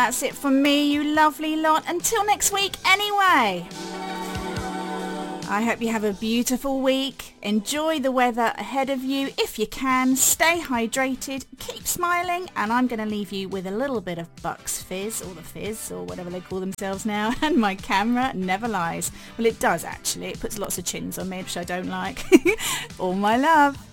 That's it from me, you lovely lot. Until next week anyway. I hope you have a beautiful week. Enjoy the weather ahead of you if you can. Stay hydrated, keep smiling, and I'm going to leave you with a little bit of Bucks Fizz, or the Fizz, or whatever they call themselves now. And my camera never lies. Well, it does actually. It puts lots of chins on me, which I don't like. All my love.